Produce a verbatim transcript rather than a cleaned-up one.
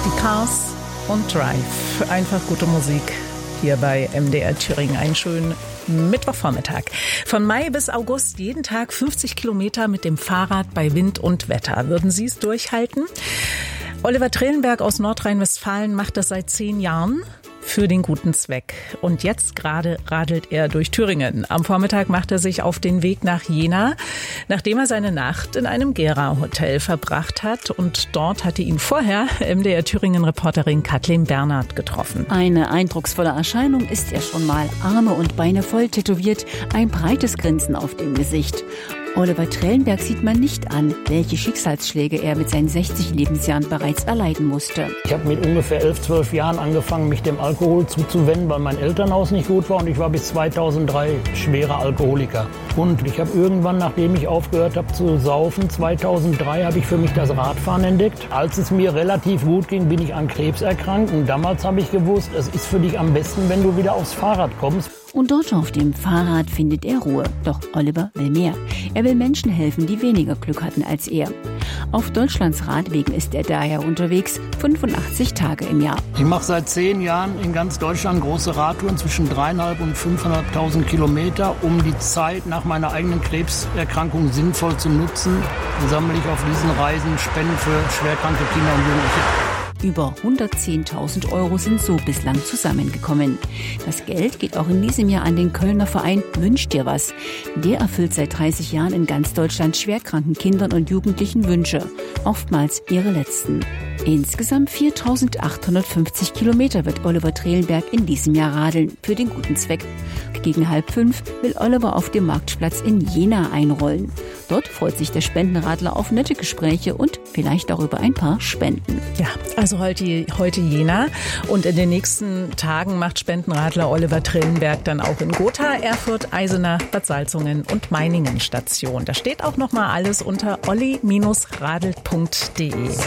Die Cars und Drive. Einfach gute Musik hier bei M D R Thüringen. Einen schönen Mittwochvormittag. Von Mai bis August jeden Tag fünfzig Kilometer mit dem Fahrrad bei Wind und Wetter. Würden Sie es durchhalten? Oliver Trellenberg aus Nordrhein-Westfalen macht das seit zehn Jahren. Für den guten Zweck. Und jetzt gerade radelt er durch Thüringen. Am Vormittag macht er sich auf den Weg nach Jena, nachdem er seine Nacht in einem Gera-Hotel verbracht hat. Und dort hatte ihn vorher M D R Thüringen-Reporterin Kathleen Bernhard getroffen. Eine eindrucksvolle Erscheinung ist er schon mal. Arme und Beine voll tätowiert, ein breites Grinsen auf dem Gesicht. Oliver Trellenberg sieht man nicht an, welche Schicksalsschläge er mit seinen sechzig Lebensjahren bereits erleiden musste. Ich habe mit ungefähr elf, zwölf Jahren angefangen, mich dem Alkohol zuzuwenden, weil mein Elternhaus nicht gut war, und ich war bis zweitausenddrei schwerer Alkoholiker. Und ich habe irgendwann, nachdem ich aufgehört habe zu saufen, zweitausenddrei habe ich für mich das Radfahren entdeckt. Als es mir relativ gut ging, bin ich an Krebs erkrankt, und damals habe ich gewusst, es ist für dich am besten, wenn du wieder aufs Fahrrad kommst. Und dort auf dem Fahrrad findet er Ruhe. Doch Oliver will mehr. Er will Menschen helfen, die weniger Glück hatten als er. Auf Deutschlands Radwegen ist er daher unterwegs, fünfundachtzig Tage im Jahr. Ich mache seit zehn Jahren in ganz Deutschland große Radtouren zwischen dreieinhalb und fünfhunderttausend Kilometer, um die Zeit nach meiner eigenen Krebserkrankung sinnvoll zu nutzen. Dann sammle ich auf diesen Reisen Spenden für schwerkranke Kinder und Jugendliche. Über hundertzehntausend Euro sind so bislang zusammengekommen. Das Geld geht auch in diesem Jahr an den Kölner Verein Wünsch dir was. Der erfüllt seit dreißig Jahren in ganz Deutschland schwerkranken Kindern und Jugendlichen Wünsche, oftmals ihre letzten. Insgesamt viertausendachthundertfünfzig Kilometer wird Oliver Trellenberg in diesem Jahr radeln, für den guten Zweck. Gegen halb fünf will Oliver auf dem Marktplatz in Jena einrollen. Dort freut sich der Spendenradler auf nette Gespräche und vielleicht auch über ein paar Spenden. Ja, also heute, heute Jena, und in den nächsten Tagen macht Spendenradler Oliver Trellenberg dann auch in Gotha, Erfurt, Eisenach, Bad Salzungen und Meiningen Station. Da steht auch noch mal alles unter olli Bindestrich radelt punkt de.